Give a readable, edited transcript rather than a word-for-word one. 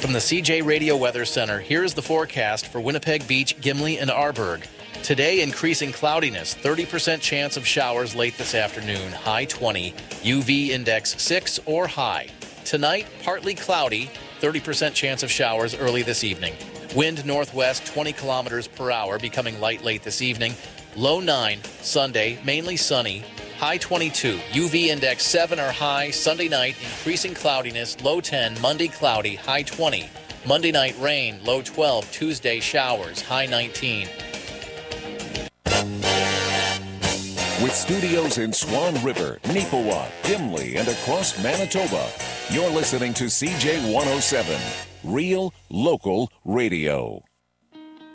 From the CJ Radio Weather Center, here's the forecast for Winnipeg Beach, Gimli, and Arborg. Today, increasing cloudiness, 30% chance of showers late this afternoon, high 20, UV index 6 or high. Tonight, partly cloudy, 30% chance of showers early this evening. Wind northwest 20 kilometers per hour, becoming light late this evening. Low 9, Sunday, mainly sunny, high 22, UV index 7 or high. Sunday night, increasing cloudiness, low 10, Monday cloudy, high 20. Monday night rain, low 12, Tuesday showers, high 19. With studios in Swan River, Neepawa, Gimli, and across Manitoba, you're listening to CJ 107, Real Local Radio.